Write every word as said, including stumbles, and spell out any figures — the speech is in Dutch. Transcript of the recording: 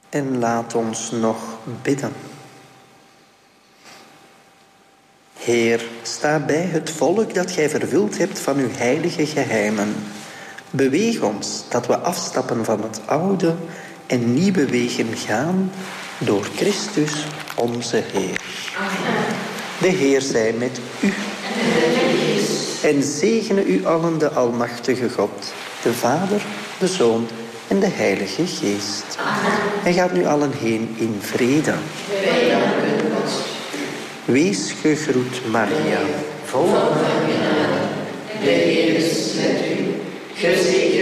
En laat ons nog bidden. Heer, sta bij het volk dat gij vervuld hebt van uw heilige geheimen. Beweeg ons dat we afstappen van het oude en nieuwe wegen gaan door Christus onze Heer. Amen. De Heer zij met u. En zegene u allen de almachtige God, de Vader, de Zoon en de Heilige Geest. Amen. En gaat nu allen heen in vrede. Wees gegroet, Maria, vol De Heer is met u. Gezegend